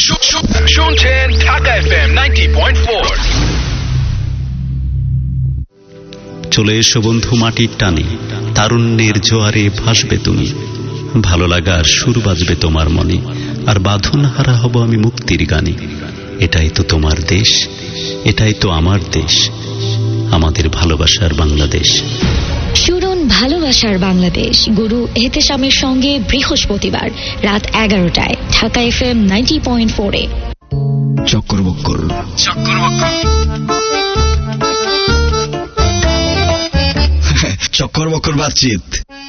শুনছেন ঢাকা FM 90.4। চলে এসো বন্ধু মাটির টানে, তারুণ্যের জোয়ারে ভাসবে তুমি, ভালো লাগার সুর বাজবে তোমার মনে, আর বাঁধন হারা হব আমি মুক্তির গানে। এটাই তো তোমার দেশ, এটাই তো আমার দেশ, আমাদের ভালোবাসার বাংলাদেশ। শুনুন ভালোবাসার বাংলাদেশ গুরু এহতেশামের সঙ্গে বৃহস্পতিবার রাত 11টায় ঢাকা FM 90.4-এ। চক্কর বক্কর চক্কর বক্কর বাতচিত।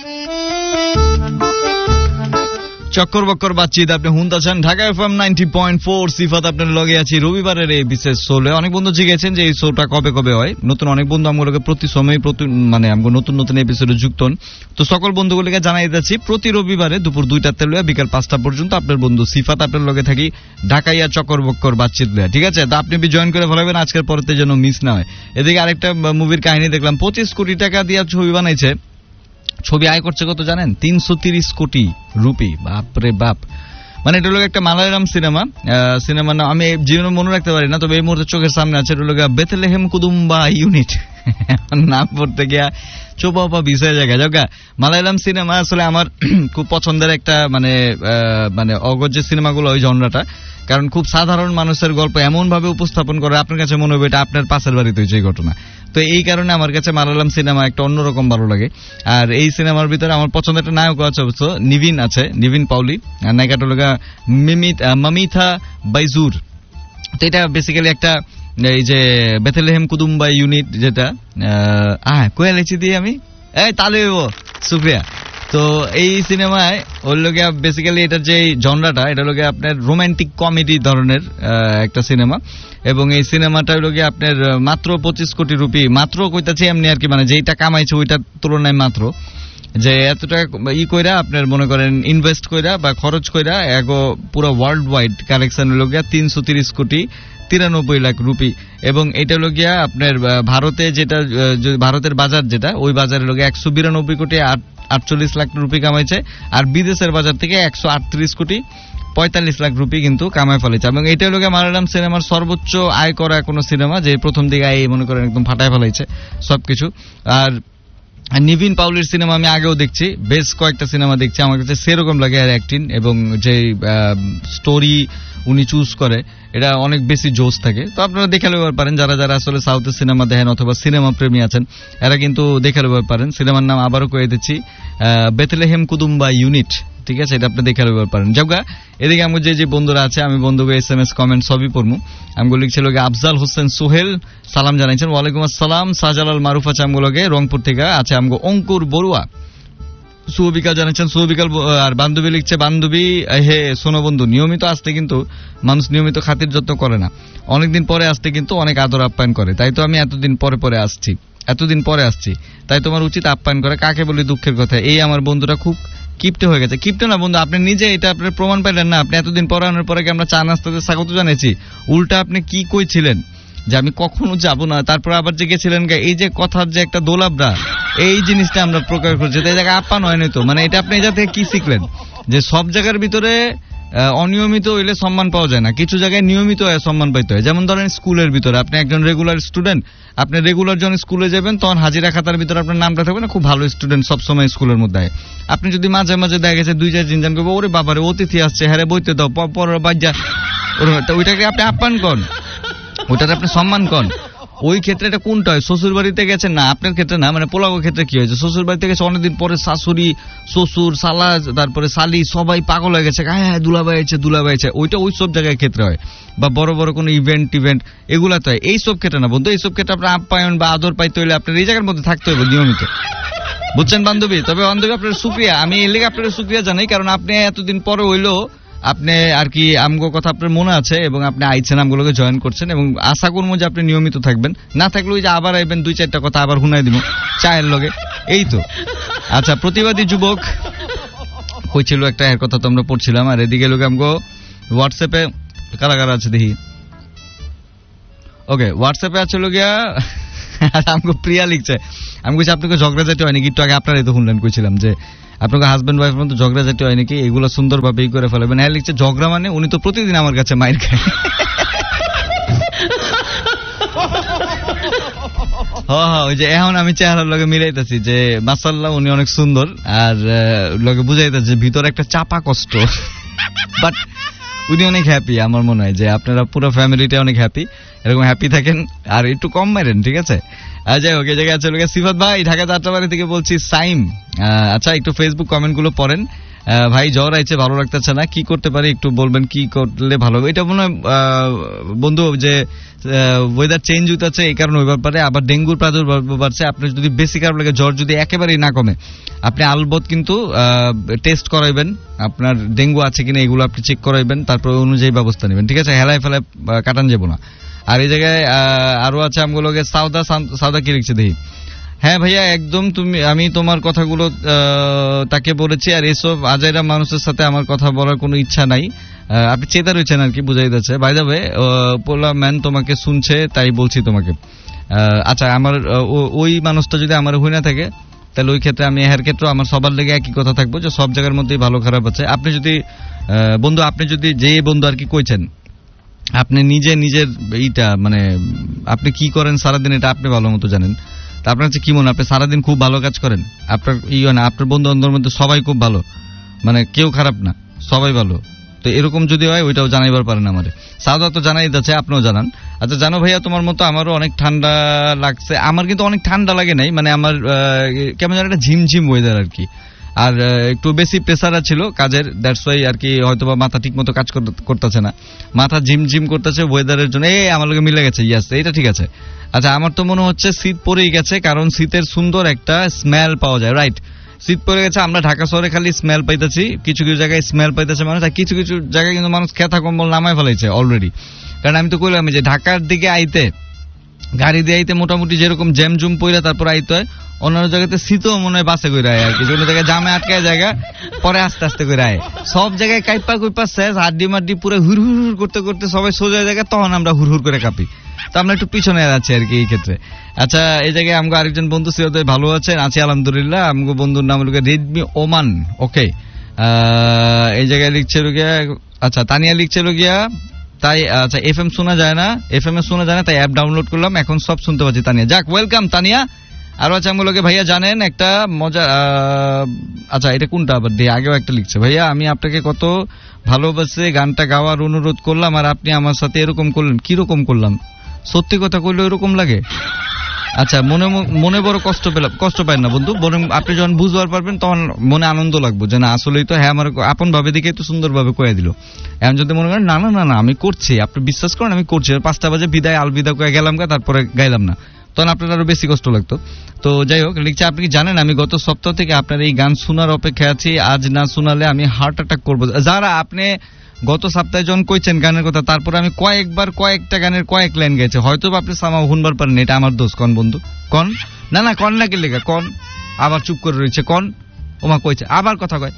চক্কর বক্কর বাতচিত আপনি শুনতেছেন ঢাকা FM 90.4। সিফাত আপনার লগে আছি রবিবারের এই বিশেষ শোলে। অনেক বন্ধু জিজ্ঞেছেন যে এই শোটা কবে কবে হয়। নতুন অনেক বন্ধু আমাকে প্রতি সময় মানে আমাকে নতুন নতুন এপিসোডে যুক্ত হন। তো সকল বন্ধুগুলিকে জানাই দিচ্ছি প্রতি রবিবারে দুপুর 2টাতে লইয়া বিকাল 5টা পর্যন্ত আপনার বন্ধু সিফাত আপনার লগে থাকি ঢাকাইয়া চক্কর বক্কর বাতচিত লইয়া, ঠিক আছে? তো আপনি জয়েন করে ফেলাবেন আজকের পরেতে যেন মিস না হয়। এদিকে আরেকটা মুভির কাহিনী দেখলাম, 25 কোটি টাকা দিয়ে ছবি বানাইছে। ছবি আয় করছে কত জানেন? 330 কোটি রুপি। বাপরে বাপ। মানে এটা হলো একটা মালায়ালাম সিনেমার নাম আমি জীবনে মনে রাখতে পারি না, তবে এই মুহূর্তে চোখের সামনে আছে। এটা হলো বেথলেহেম কুদুম্বা ইউনিট। নাম পড়তে গিয়া চোপা বিষয় জায়গা জায়গা। মালায়ালাম সিনেমা আসলে আমার খুব পছন্দের একটা মানে অগজ যে সিনেমাগুলো ওই জনরাটা, কারণ খুব সাধারণ মানুষের গল্প এমন ভাবে উপস্থাপন করে আপনার কাছে মনে হবে এটা আপনার পাশের বাড়িতে হয়েছে এই ঘটনা। তো এই কারণে আমার কাছে মালায়ালাম সিনেমা একটা অন্যরকম ভালো লাগে। আর এই সিনেমার ভিতরে আমার পছন্দের একটা নায়ক আছে, নিভিন পাউলি, আর নায়িকাটা হলো মামিথা বাইজুর। তো এটা বেসিক্যালি একটা এই যে বেথলেহেম কুদুম্বা ইউনিট যেটা কোয়ালেছি দিয়ে আমি তাহলে শুক্রিয়া। তো এই সিনেমায় ওর লোকে বেসিক্যালি এটার যে জনরাটা এটা লোকে আপনার রোমান্টিক কমেডি ধরনের একটা সিনেমা, এবং এই সিনেমাটা লোকে আপনার মাত্র 25 কোটি রুপি, মাত্র কইতাছি এমনি আর কি, মানে যেইটা কামাইছে ওইটার তুলনায় মাত্র যে এতটা কইরা আপনার মনে করেন ইনভেস্ট কইরা বা খরচ কইরা এগো পুরো ওয়ার্ল্ড ওয়াইড কালেকশন লোকে 330 কোটি 93 লাখ রুপি। এবং এটা লগিয়া আপনার ভারতে যেটা ভারতের বাজার যেটা ওই বাজারের লোকে 192 কোটি 48 লাখ রুপি কামাইছে, আর বিদেশের বাজার থেকে 138 কোটি 45 লাখ রুপি কিন্তু কামাই ফেলেছে। এবং এটা লোকে মালায়ালাম সিনেমার সর্বোচ্চ আয় করা কোনো সিনেমা, যে প্রথম দিকে আয় মনে করেন একদম ফাটায় ফেলাইছে সবকিছু। আর নিভিন পাউলির সিনেমা আমি আগেও দেখছি, বেশ কয়েকটা সিনেমা দেখছি, আমার কাছে সেরকম লাগে আর অ্যাক্টিং এবং যে স্টোরি উনি চুজ করে এটা অনেক বেশি জোশ থাকে। তো আপনারা দেখে নেবার পারেন, যারা যারা আসলে সাউথের সিনেমা দেখেন অথবা সিনেমা প্রেমী আছেন এরা কিন্তু দেখে নেবার পারেন। সিনেমার নাম আবারও কয়ে দিচ্ছি বেথলেহেম কুদুম্বা ইউনিট, ঠিক আছে? এটা আপনি দেখে নেবার পারেন। যাওগা এদিকে আমার যে বন্ধুরা আছে আমি বন্ধুকে SMS কমেন্ট সবই পড়বো। আমগুলো লিখছিল আফজাল হোসেন সোহেল সালাম জানাইছেন, ওয়ালাইকুম আসসালাম। শাহজালাল মারুফ আছে আমগুলোকে রংপুর থেকে আছে। আমগো অঙ্কুর বড়ুয়া সুবিকাল জানাচ্ছেন, সুবিকাল। আর বান্ধবী লিখছে, বান্ধবী হে শোনো বন্ধু, নিয়মিত আসতে কিন্তু মানুষ নিয়মিত খাতির যত্ন করে না, অনেকদিন পরে আসতে কিন্তু অনেক আদর আপ্যায়ন করে, তাই তো আমি এতদিন পরে আসছি, তাই তোমার উচিত আপ্যায়ন করে। কাকে বলি দুঃখের কথা, এই আমার বন্ধুরা খুব কিপটে হয়ে গেছে। কিপটে না বন্ধু, আপনি নিজে এটা আপনার প্রমাণ পাইলেন না। আপনি এতদিন পরে আনার পরে কি আমরা চা নাস্তাতে স্বাগত জানিয়েছি? উল্টা আপনি কি কইছিলেন যে আমি কখনো যাব না, তারপর আবার যে গেছিলেন। এই যে কথার যে একটা দোলাবরা, এই জিনিসটা আমরা প্রকাশ করছি, এই জায়গায় আপ্যায়ন হয়নি তো। মানে এটা আপনি এটা থেকে কি শিখলেন যে সব জায়গার ভিতরে অনিয়মিত হইলে সম্মান পাওয়া যায় না, কিছু জায়গায় নিয়মিত হয়ে সম্মান পাইতে হয়। যেমন ধরেন স্কুলের ভিতরে আপনি একজন রেগুলার স্টুডেন্ট, আপনি রেগুলার যখন স্কুলে যাবেন তখন হাজিরা খাতার ভিতরে আপনার নামটা থাকবে না, খুব ভালো স্টুডেন্ট সবসময় স্কুলের মধ্যে। আপনি যদি মাঝে মাঝে দেখা গেছে 2-4 দিন করবো, ওরে বাবারে অতিথি আসছে, হ্যাঁ বইতে দাও পর বাজ্যা, ওইটাকে আপনি আপ্যায়ন করেন, ওইটাতে আপনি সম্মান করেন। ওই ক্ষেত্রে এটা কোনটা হয়? শ্বশুর বাড়িতে গেছেন না, আপনার ক্ষেত্রে না, মানে পোলাগোর ক্ষেত্রে কি হয়েছে, শ্বশুর বাড়িতে গেছে অনেকদিন পরে, শাশুড়ি শ্বশুর শালা তারপরে শালি সবাই পাগল হয়ে গেছে, হ্যাঁ দুলাভাই আছে, ওইটা ওই সব জায়গায় ক্ষেত্রে হয়। বা বড় বড় কোনো ইভেন্ট এগুলা তো হয়, এইসব ক্ষেত্রে না বন্ধু। এইসব ক্ষেত্রে আপনার আপ্যায়ন বা আদর পাইতে হইলে আপনার এই জায়গার মধ্যে থাকতে হবে নিয়মিত, বুঝছেন বান্ধবী? তবে বান্ধবী আপনার শুক্রিয়া, আমি এর লেগে আপনার শুক্রিয়া জানাই, কারণ আপনি এতদিন পরে হইলেও আপনি আর কি আমগো কথা আপনার মনে আছে এবং আপনি আইছেন, আমগুলোকে জয়েন করছেন, এবং আশা করবো যে আপনি নিয়মিত থাকবেন। না থাকলে ওই যে আবার আইবেন 2-4টা কথা আবার শুনাই দিব চায়ের লগে, এই তো। আচ্ছা, প্রতিবাদী যুবক কইছিল একটা এর কথা তো আমরা পড়ছিলাম। আর এদিকে লোক আমগো হোয়াটসঅ্যাপে কারা আছে দেখি। ওকে, হোয়াটসঅ্যাপে আছে লোকিয়া আমগো প্রিয়া লিখছে, আমি কইছি আপনাকে ঝগড়া যেতে হয়নি, একটু আগে আপনারাই তো শুনলেন, কইছিলাম যে আপনাকে হাজবেন্ড ওয়াইফের মধ্যে ঝগড়া জাতি হয় নাকি, এগুলো সুন্দরভাবে ই করে ফেলাবেন। হ্যাঁ লিখছে ঝগড়া মানে উনি তো প্রতিদিন আমার কাছে মাইর খায়। ওই যে এখন আমি চেহারার লগে মিলাইতেছি যে মাশাআল্লাহ উনি অনেক সুন্দর, আর লগে বুঝাইতেছে ভিতরে একটা চাপা কষ্ট, বাট উনি অনেক হ্যাপি। আমার মনে হয় যে আপনারা পুরো ফ্যামিলিটা অনেক হ্যাপি, এরকম হ্যাপি থাকেন আর একটু কম মারেন, ঠিক আছে? যাই হোক, এই জায়গায় চলে গেছে সিফাত ভাই ঢাকা যাত্রাবাড়ি থেকে বলছি। সাইম, আচ্ছা একটু ফেসবুক কমেন্ট গুলো পড়েন। ভাই জ্বর আইছে, ভালো লাগতেছে না, কি করতে পারি একটু বলবেন, কি করলে ভালো হবে? এটা মনে হয় বন্ধু যে ওয়েদার চেঞ্জ হইতেছে এই কারণে ওই ব্যাপারে, আবার ডেঙ্গুর প্রাদুর্ভাব বাড়ছে। আপনি যদি বেশি খারাপ লাগে, জ্বর যদি একেবারেই না কমে, আপনি আলবত কিন্তু টেস্ট করাইবেন, আপনার ডেঙ্গু আছে কিনা এগুলো আপনি চেক করাইবেন, তারপর অনুযায়ী ব্যবস্থা নেবেন, ঠিক আছে? হেলায় ফেলায় কাটান যাবো না। আর এই জায়গায় আরো আছে আমগুলোকে সাউদা কি লিখছে দেখি। হ্যাঁ ভাইয়া একদম, আমি তোমার কথাগুলো তাকে বলেছি, আর এসব আজাইরা মানুষের সাথে আমার কথা বলার কোনো ইচ্ছা নাই। আপনি চেতা রয়েছেন আর কি, বুঝাই যাচ্ছে। বাই দ্য ওয়ে পোলা ম্যান তোমাকে শুনছে তাই বলছি তোমাকে। আচ্ছা আমার ওই মানুষটা যদি আমার হই না থাকে, তাহলে ওই ক্ষেত্রে আমি এর ক্ষেত্রে আমার সবার লেগে একই কথা থাকবো যে সব জায়গার মধ্যেই ভালো খারাপ আছে। আপনি যদি বন্ধু, আপনি যদি যে বন্ধু আর কি কইছেন, আপনি নিজের এইটা মানে আপনি কি করেন সারাদিন এটা আপনি ভালো মতো জানেন। তা আপনার হচ্ছে কি মনে, আপনি সারাদিন খুব ভালো কাজ করেন, আপনার না আপনার বন্ধু বান্ধবের মধ্যে সবাই খুব ভালো, মানে কেউ খারাপ না, সবাই ভালো, তো এরকম যদি হয় ওইটাও জানাইবার পারেন আমারে। সাউদা তো জানাই যাচ্ছে, আপনিও জানান। আচ্ছা জানো ভাইয়া তোমার মতো আমারও অনেক ঠান্ডা লাগছে। আমার কিন্তু অনেক ঠান্ডা লাগে নাই, মানে আমার কেমন যেন একটা ঝিমঝিম ওয়েদার আর কি, আর একটু বেশি প্রেসার ছিল কাজের, দ্যাটস ওয়াই আর কি, হয়তো বা মাথা ঠিক মতো কাজ করতেছে না, মাথা ঝিমঝিম করতেছে ওয়েদারের জন্য। আমার লোকে মিলে গেছে, ইয়াস এইটা ঠিক আছে। আচ্ছা আমার তো মনে হচ্ছে শীত পড়েই গেছে, কারণ শীতের সুন্দর একটা স্মেল পাওয়া যায়, রাইট? শীত পড়ে গেছে, আমরা ঢাকা শহরে খালি স্মেল পাইতেছি, কিছু কিছু জায়গায় স্মেল পাইতেছে মানুষ, আর কিছু কিছু জায়গায় কিন্তু মানুষ খেতা কম্বল নামায় ফেলাইছে অলরেডি। কারণ আমি তো কইলাম যে ঢাকার দিকে আইতে, গাড়ি দিয়ে আইতে মোটামুটি যেরকম জ্যাম জুম পইরা তারপর আইতে হয়, অন্যান্য জায়গাতে শীতও মনে হয় বাসে করে আর কি, কোনো জায়গায় জামে আটকায় জায়গা, পরে আস্তে আস্তে করে আয়, সব জায়গায় কাইপা কুইপা শেষ, হাড্ডি মাড্ডি পুরো হুর হুর করতে করতে সবাই সোজা জায়গায়, তখন আমরা হুর হুর করে কাঁপি। তো আমরা একটু পিছনে যাচ্ছি আর কি এই ক্ষেত্রে। আচ্ছা এই জায়গায় আমগো আরেকজন বন্ধু সিরাত ভালো আছেন, আছি আলহামদুলিল্লাহ। আমগো বন্ধুর নাম হলো রেডমি ওমান, ওকে। এই জায়গায় লিখছে গিয়া, আচ্ছা তানিয়া লিখছে গিয়া, তাই আচ্ছা এফএম শোনা যায় না, এফএম এ শোনা যায় না, তাই অ্যাপ ডাউনলোড করলাম, এখন সব শুনতে পাচ্ছি। তানিয়া যাক, ওয়েলকাম তানিয়া। আরো আছে আমগুলোকে ভাইয়া জানেন একটা মজা, আচ্ছা এটা কোনটা আবার দিয়ে, আগেও একটা লিখছে, ভাইয়া আমি আপনাকে কত ভালোবাসে গানটা গাওয়ার অনুরোধ করলাম, আর আপনি আমার সাথে এরকম করলেন। কিরকম করলাম? সত্যি কথা কইলে এরকম লাগে? আচ্ছা মনে বড় কষ্ট পায় না বন্ধু, বরং আপনি যখন বুঝবার পারবেন তখন মনে আনন্দ লাগবে যে না আসলেই তো, হ্যাঁ আমার আপন ভাবে দেখে তো সুন্দরভাবে কয়ে দিল। এখন যদি মনে করেন না না না না আমি করছি, আপনি বিশ্বাস করেন আমি করছি, 5টা বাজে বিদায় আলবিদা কয়ে গেলাম, তারপরে গাইলাম না, তখন আপনার আরো বেশি কষ্ট লাগতো। তো যাই হোক লিখছে, আপনি কি জানেন আমি গত সপ্তাহ থেকে আপনার এই গান শোনার অপেক্ষায় আছি, আজ না শোনালে আমি হার্ট অ্যাটাক করবো। যারা আপনি গত সপ্তাহে যখন কইছেন গানের কথা, তারপরে আমি কয়েকটা গানের কয়েক লাইন গেছে, হয়তো আপনি সামা শুনবার পারেন, এটা আমার দোষ। কন বন্ধু কন, না না কন না কি লেখা কন, আবার চুপ করে রয়েছে, কন ওমা কইছে আবার কথা কয়।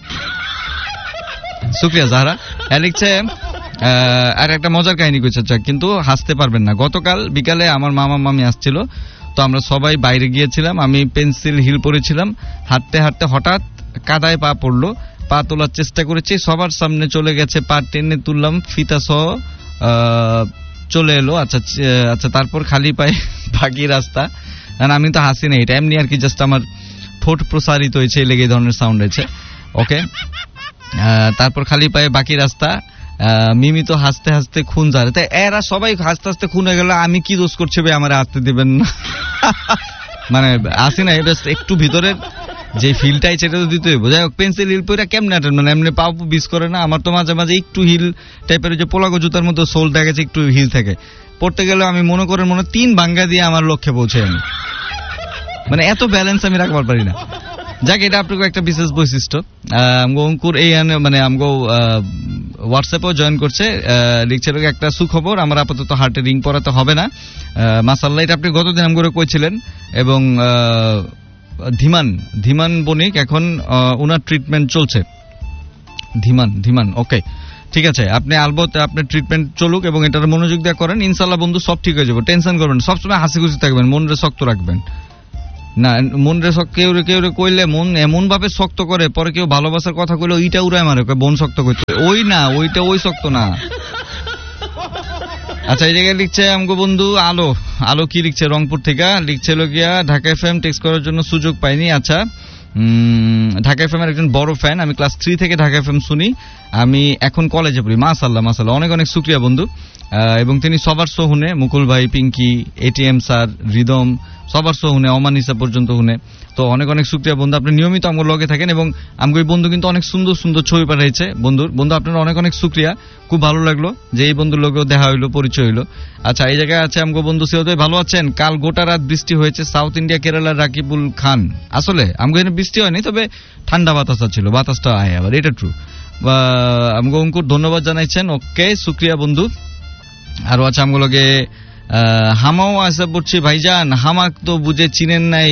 শুক্রিয়া জাহরা। লিখছে আর একটা মজার কাহিনী কইছে, কিন্তু হাসতে পারবেন না। গতকাল বিকালে আমার মামা মামি আসছিল, তো আমরা সবাই বাইরে গিয়েছিলাম, আমি পেন্সিল হিল পরেছিলাম, হাঁটতে হাঁটতে হঠাৎ কাদায় পা পড়লো, পা তোলার চেষ্টা করেছি, সবার সামনে চলে গেছে, পা টেনে তুললাম, ফিতা সহ চলে এলো। আচ্ছা আচ্ছা তারপর খালি পায়ে বাকি রাস্তা, না আমি তো হাসি না, এটা এমনি আর কি, জাস্ট আমার ঠোঁট প্রসারিত হয়েছে, লেগে এই ধরনের সাউন্ড হয়েছে, ওকে। তারপর খালি পায়ে বাকি রাস্তা, মিমি তো হাসতে হাসতে খুন ঝাড়ে, তাই এরা সবাই হাসতে হাসতে খুন হয়ে গেল, আমি কি দোষ করছি ভাই, আমার হাসতে দিবেন না। মানে আসি না, একটু ভিতরের যে ফিলটাই সেটা তো দিতে হইব। যাই হোক পেন্সিল হিল পরে কেমন আটেন, মানে এমনি পাও বিষ করে না, আমার তো মাঝে মাঝে একটু হিল টাইপের যে পোলাগো জুতার মতো সোল দেখা গেছে, একটু হিল থাকে, পড়তে গেলে আমি মনে করেন 3 ভাঙ্গা দিয়ে আমার লক্ষ্যে পৌঁছে আমি, মানে এত ব্যালেন্স আমি রাখবার পারি না। যাক এটা আপনাকে একটা বিশেষ বৈশিষ্ট্য। অঙ্কুর এই মানে আমগো হোয়াটসঅ্যাপেও জয়েন করছে, লিখছে একটা সুখবর, আমার আপাতত হার্টে রিং পরাতে হবে না, মাশাআল্লাহ। এটা আপনি গতদিন আমগো কইছিলেন, এবং ধীমান বণিক এখন ওনার ট্রিটমেন্ট চলছে, ধীমান ওকে ঠিক আছে, আপনি আলবত আপনার ট্রিটমেন্ট চলুক এবং এটার মনোযোগ দিয়ে করেন, ইনশাআল্লাহ বন্ধু সব ঠিক হয়ে যাবে, টেনশন করবেন, সবসময় হাসি খুশি থাকবেন, মনরে শক্ত রাখবেন, না মন রে কেউ রে কইলে মন এমন ভাবে শক্ত করে, পরে কেউ ভালোবাসার কথা কইলে ওইটা উড়ায় মারে, বোন শক্ত করতে, ওই না, ওই শক্ত না। আচ্ছা, এই জায়গায় লিখছে আমগো বন্ধু আলো কি লিখছে, রংপুর থেকে লিখছে গিয়া ঢাকা এফএম টেক্সট করার জন্য সুযোগ পাইনি। আচ্ছা, ঢাকা এফএম এর একজন বড় ফ্যান, আমি ক্লাস 3 থেকে ঢাকা এফএম শুনি, আমি এখন কলেজে পড়ি। মাশাআল্লাহ, অনেক অনেক শুকরিয়া বন্ধু। এবং তিনি সবার শো শুনে, মুকুল ভাই, পিঙ্কি, এটিএম স্যার, রিদম সবার শো শুনে, অমানিসা পর্যন্ত শুনে। তো অনেক অনেক শুকরিয়া বন্ধু, আপনি নিয়মিত আমার লগে থাকেন এবং আমাকে এই বন্ধু কিন্তু অনেক সুন্দর সুন্দর ছবি পাঠাইছে। বন্ধু আপনার অনেক অনেক শুকরিয়া, খুব ভালো লাগলো যে এই বন্ধুর লগেও দেখা হইলো, পরিচয় হইলো। আচ্ছা, এই জায়গায় আছে আমাকে বন্ধু সিওদ ভাই, ভালো আছেন? কাল গোটা রাত বৃষ্টি হয়েছে সাউথ ইন্ডিয়া কেরালার রাকিবুল খান। আসলে আমাকে এখানে বৃষ্টি হয়নি, তবে ঠান্ডা বাতাস ছিল, বাতাসটা আয় আবার, এটা ট্রু। আমাকে অঙ্কুর ধন্যবাদ জানাইছেন, ওকে শুকরিয়া বন্ধু। আরো আছে আমগুলোকে হামাও আসা পড়ছি, ভাইজান হামাক তো বুঝে চিনেন নাই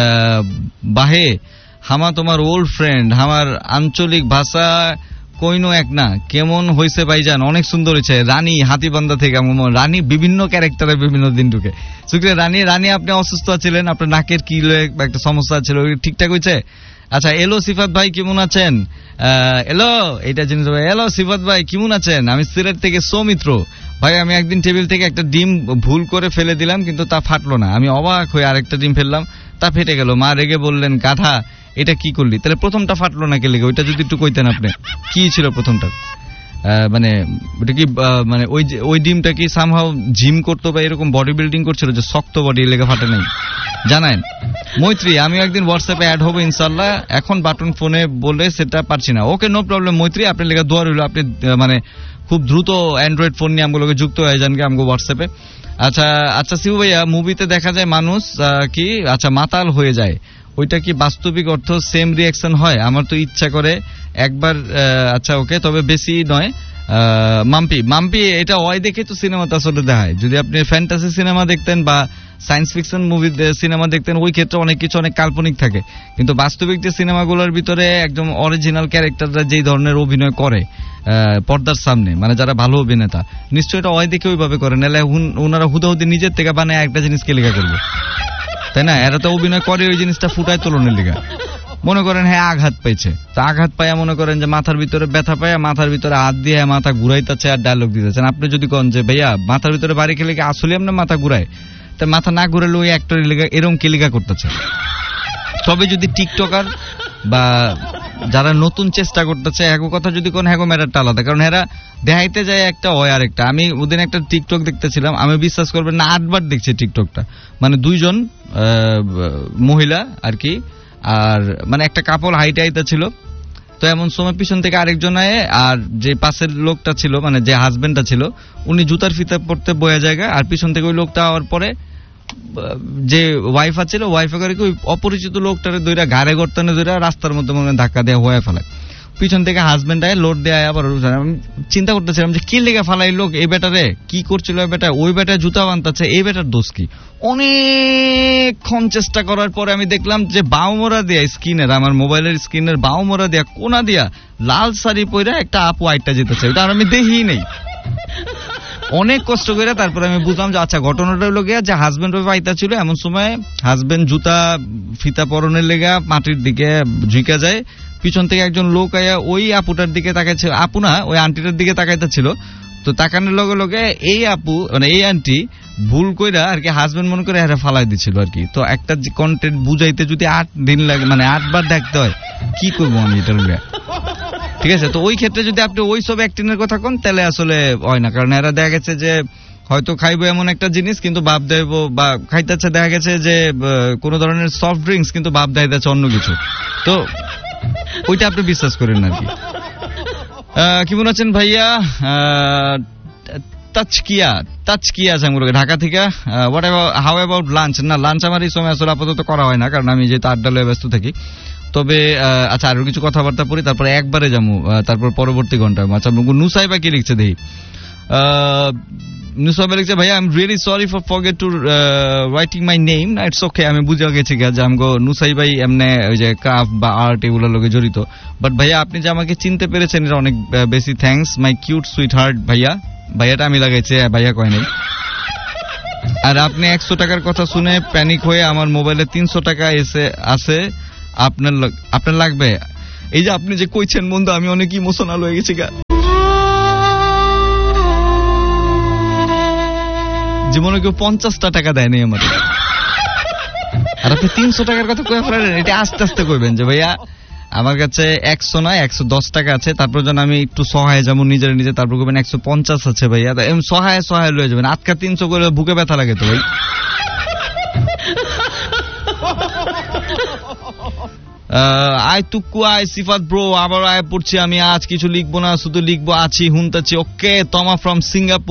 বাহে, হামা তোমার ওল্ড ফ্রেন্ড, আমার আঞ্চলিক ভাষা কইনো এক না, কেমন হয়েছে ভাইজান? অনেক সুন্দর হয়েছে। রানী হাতিবান্ধা থেকে, রানী বিভিন্ন ক্যারেক্টারে বিভিন্ন দিন ঢুকে। শুক্রিয়া রানী আপনি অসুস্থ ছিলেন, আপনার নাকের কি একটা সমস্যা ছিল, ঠিকঠাক হয়েছে? আচ্ছা, এলো সিফাত ভাই কেমন আছেন? এলো এটা জিনিস ভাই, এলো সিফাত ভাই কেমন আছেন? আমি সিলেট থেকে সৌমিত্র ভাই। আমি একদিন টেবিল থেকে একটা ডিম ভুল করে ফেলে দিলাম, কিন্তু তা ফাটলো না, আমি অবাক হয়ে আরেকটা ডিম ফেললাম, তা ফেটে গেল। মা রেগে বললেন, গাধা এটা কি করলি? তাহলে প্রথমটা ফাটলো না কে লেগে, ওইটা যদি একটু কইতেন আপনি, কি ছিল প্রথমটা? মানে ওটা কি মানে ওই ডিমটা কি সামহাও জিম করতো বা এরকম বডি বিল্ডিং করছিল যে শক্ত বডি লেগে ফাটে নাই? জানেন মৈত্রী, আমি একদিন হোয়াটসঅ্যাপে অ্যাড হবো ইনশাল্লাহ, এখন বাটন ফোনে বলে সেটা পারছি না। ওকে, নো প্রবলেম মৈত্রী, আপনার লেগে দোয়া রইল, আপনি মানে খুব দ্রুত অ্যান্ড্রয়েড ফোন নিয়ে আমগুলোকে যুক্ত হয়ে যান আমগো হোয়াটসঅ্যাপে। আচ্ছা শিবু ভাইয়া, মুভিতে দেখা যায় মানুষ কি মাতাল হয়ে যায়, ওইটা কি বাস্তবিক অর্থ সেম রিয়াকশন হয়? আমার তো ইচ্ছা করে একবার। আচ্ছা ওকে, তবে বেশি নয়। মাম্পি এটা ওই দেখে তো সিনেমাতে আসলে দেখায়। যদি আপনি ফ্যান্টাসি সিনেমা দেখতেন বা সায়েন্স ফিকশন মুভি সিনেমা দেখতেন, ওই ক্ষেত্রে অনেক কিছু অনেক কাল্পনিক থাকে, কিন্তু বাস্তবিক যে সিনেমাগুলোর ভিতরে একদম অরিজিনাল ক্যারেক্টাররা যেই ধরনের অভিনয় করে পর্দার সামনে, মানে যারা ভালো অভিনেতা, নিশ্চয়ই এটা ওই দেখে ওইভাবে করে, নাহলে ওনারা হুদাহুদি নিজের থেকে বানায় একটা জিনিসকে লেখা করবে, তাই না? এরা তো অভিনয় করে ওই জিনিসটা ফুটায় তোলনের লেখা। মনে করেন হ্যাঁ আঘাত পাইছে, তা আঘাত পাইয়া মনে করেন যে মাথার ভিতরে ব্যথা পাইয়া মাথার ভিতরে হাত দিয়ে মাথা ঘুরাইতেছে আর ডায়লগ দিতেছেন। আপনি যদি কন যে ভাইয়া মাথার ভিতরে বাড়ি খেলে কি আসলে আপনার মাথা ঘুরায়, তা মাথা না ঘুরালে ওই অ্যাক্টর এরকম কেলিকা করতেছে। তবে যদি টিকটকার বা যারা নতুন চেষ্টা করতেছে হ্যাগো কথা যদি কোন হ্যাগো ম্যাটারটা আলাদা, কারণ এরা দেখাইতে যায় একটা ওই আর একটা। আমি ওদিন একটা টিকটক দেখতেছিলাম, আমি বিশ্বাস করবেন না 8 বার দেখছি টিকটকটা, মানে 2 জন মহিলা আর কি, আর মানে একটা কাপল হাইটে আইতা ছিল, তো এমন সময় পিছন থেকে আরেকজন আয়ে, আর যে পাশের লোকটা ছিল মানে যে হাজবেন্ডটা ছিল উনি জুতার ফিতা পড়তে বয়া জায়গা, আর পিছন থেকে ওই লোকটা হওয়ার পরে যে ওয়াইফা ছিল ওয়াইফা করে কি ওই অপরিচিত লোকটারে দইরা ঘাড়ে গর্তানে দইরা রাস্তার মধ্যে মনে ধাক্কা দেওয়া হয়ে ফেলায়। পিছন থেকে হাজবেন্ড আয় লোড দেয়, আবার আমি চিন্তা করতেছিলাম যে কি লেগে ফালাই লোক, এই বেটারে কি করছিল এই বেটা, ওই বেটা জুতা বানতাছে, এই বেটার দোষ কি? অনেকক্ষণ চেষ্টা করার পরে আমি দেখলাম যে বাউমোরা দিয়া স্ক্রিনের, আমার মোবাইলের স্ক্রিনের বাউমোরা দিয়া কোনা দিয়া লাল শাড়ি পরে একটা আপু আইটা যেতেছে, ওটা আর আমি দেখিই নেই। অনেক কষ্ট করে তারপরে আমি বুঝলাম যে আচ্ছা ঘটনাটা হলো গিয়া যে হাজবেন্ড ওই আইতা ছিল, এমন সময় হাজবেন্ড জুতা ফিতা পরনের লেগা মাটির দিকে ঝুঁকা যায়, পিছন থেকে একজন লোক আয়া ওই আপুটার দিকে তাকাইছে, আপু না ওই আন্টিটার দিকে তাকাইতে ছিল, তো তাকানোর লগে লগে এই আপু মানে এই আন্টি ভুল কইরা আর কি হাজবেন্ড মনে করে হেরা ফালাই দিছিল আর কি। তো একটা কন্টেন্ট বুঝাইতে যদি 8 দিন লাগে, মানে 8 বার দেখতে হয়, কি করবো আমি এটার লগে? ঠিক আছে, তো ওই ক্ষেত্রে যদি আপনি ওই সব অ্যাক্টিং এর কথা কোন তাহলে আসলে হয় না, কারণ এরা দেখা গেছে যে হয়তো খাইবো এমন একটা জিনিস কিন্তু ভাব দেব, বা খাইতেছে দেখা গেছে যে কোন ধরনের সফট ড্রিঙ্কস কিন্তু ভাব দেখাইতেছে অন্য কিছু, তো ওইটা আপনি বিশ্বাস করেন আর কি। কেমন আছেন ভাইয়া? তাজকিয়া আছে ঢাকা থেকে। How about lunch? না, লাঞ্চ আমার এই সময় আসলে আপাতত করা হয় না, কারণ আমি যেহেতু আড্ডালয়ে ব্যস্ত থাকি। তবে আচ্ছা আরো কিছু কথাবার্তা পড়ি, তারপরে একবারে যাবো, তারপর পরবর্তী ঘন্টা। আচ্ছা নুসাইবা কি লিখছে দেখি। নুসাইবা লিখছে, ভাইয়া I am really sorry for forget to writing my name. It's okay, আমি বুঝে গেছি যে আমগো নুসাইবাই এমনি ওই যে ক্রাফট বা আর্ট এগুলোর লোকে জড়িত, বাট ভাইয়া আপনি যে আমাকে চিনতে পেরেছেন এটা অনেক বেশি thanks. My cute sweet heart ভাইয়াটা আমি লাগাইছি, ভাইয়া কয় নাই। আর আপনি 100 টাকার কথা শুনে প্যানিক হয়ে আমার মোবাইলে 300 টাকা এসে আছে, আপনার লাগবে। এই যে আপনি যে কইছেন বন্ধু, আমি অনেক ইমোশনাল হয়ে গেছি গা। জীবনে কেউ 50টা টাকা দেয় নাই আমার, আর আপনি 300 টাকার কথা কয়ে ফেলেন। এটা আস্তে আস্তে কইবেন যে ভাইয়া আমার কাছে 100 নয় 110 টাকা আছে, তারপর যখন আমি একটু সহায় যেমন নিজে তারপর কইবেন 150 আছে ভাইয়া, সহায় লয়ে যাবেন। আজকা 300 করে বুকে ব্যথা লাগে তো ভাই। আই তুকু আই সিফাত ব্রো, আবার আয় পড়ছি আমি। আজ কিছু লিখবো না, শুধু লিখবো আছি হুনতাছি। ওকে তমা ফ্রম সিঙ্গাপুর।